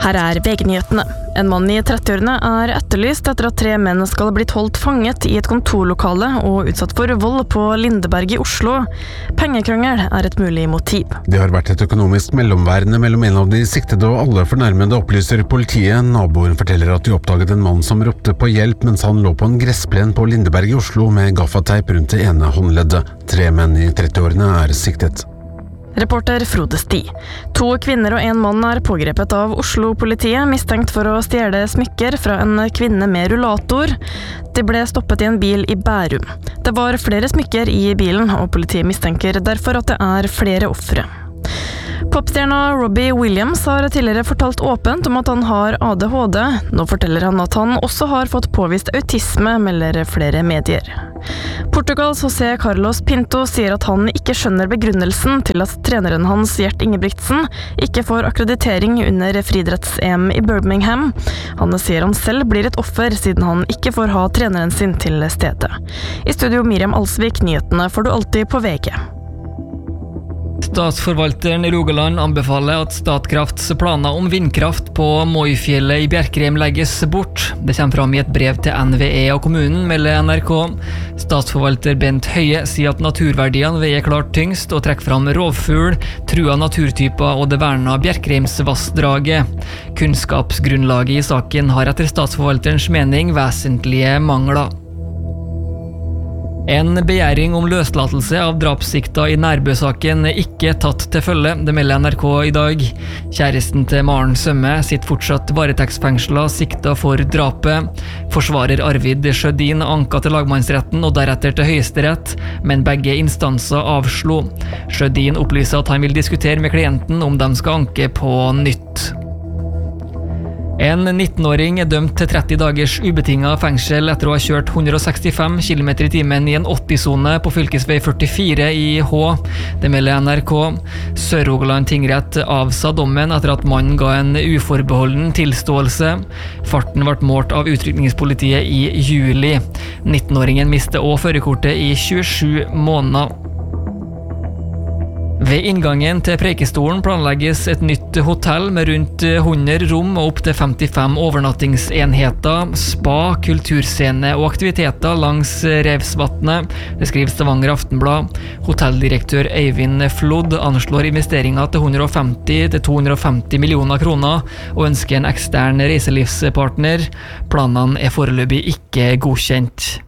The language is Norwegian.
Her VG-nyhetene. En mann I 30-årene etterlyst etter at 3 menn skal ha blitt holdt fanget I et kontorlokale og utsatt for vold på Lindeberg I Oslo. Pengekrangel et mulig motiv. Det har vært et økonomisk mellomværende mellom en av de siktede og alle fornærmede, opplyser politiet. Naboen forteller at de oppdaget en mann som ropte på hjelp mens han lå på en gressplen på Lindeberg I Oslo med gaffateip rundt det ene håndleddet. 3 menn I 30-årene siktet. Reporter Frode Sti. 2 kvinner og 1 mann pågrepet av Oslo-politiet, mistenkt for å stjele smykker fra en kvinne med rullator. De ble stoppet I en bil I Bærum. Det var flere smykker I bilen, og politiet mistenker derfor at det flere ofre. Popstjerna Robbie Williams har tidligere fortalt åpent om at han har ADHD. Nå forteller han at han også har fått påvist autisme, melder flere medier. Portugals José Carlos Pinto sier at han ikke skjønner begrunnelsen til at treneren hans, Gjert Ingebrigtsen, ikke får akkreditering under friidretts-EM I Birmingham. Han sier han selv blir et offer siden han ikke får ha treneren sin til stedet. I studio Miriam Alsvik, nyhetene får du alltid på VG. Statsforvalteren I Rogaland anbefaler at Statkrafts planer om vindkraft på Moifjellet I Bjerkreim legges bort. Det kommer fram I et brev til NVE og kommunen, melder NRK. Statsforvalter Bent Høie sier at naturverdiene veier klart tyngst og trekker fram rovfugl, trua naturtyper og det verna Bjerkreimsvassdraget. Kunnskapsgrunnlaget I saken har etter statsforvalterens mening vesentlige mangler. En begjæring om løslatelse av drapssikta I Nærbø-saken ikke tatt til følge, det melder NRK I dag. Kjæresten til Maren Sømme sitter fortsatt varetektsfengslet sikta for drapet. Forsvarer Arvid Sjødin anka til lagmannsretten og deretter til Høyesterett, men begge instanser avslo. Sjødin opplyser at han vil diskutere med klienten om de skal anke på nytt. En 19-åring dømt til 30 dagers ubetinget fengsel etter å ha kjørt 165 km I timen I en 80-zone på fylkesvei 44 I H. Det melder NRK. Sør-Rogaland tingrett avsa dommen etter at mannen ga en uforbeholden tilståelse. Farten ble målt av utrykningspolitiet I juli. 19-åringen mistet også førerkortet I 27 måneder. Ved inngangen til Preikestolen planlegges et nytt hotell med rundt 100 rom og opp til 55 overnattingsenheter, spa, kulturscene og aktiviteter langs Revsvatnet. Det skriver Stavanger Aftenblad. Hotelldirektør Eivind Flodd anslår investeringer til 150–250 millioner kroner og ønsker en ekstern reiselivspartner. Planene foreløpig ikke godkjent.